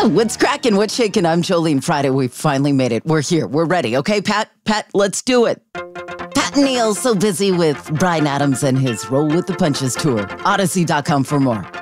What's cracking? What's shaking? I'm Jolene. Friday, we finally made it. We're here. We're ready. Okay, Pat, let's do it. Pat and Neil so busy with Bryan Adams and his Roll with the Punches tour. Odyssey.com for more.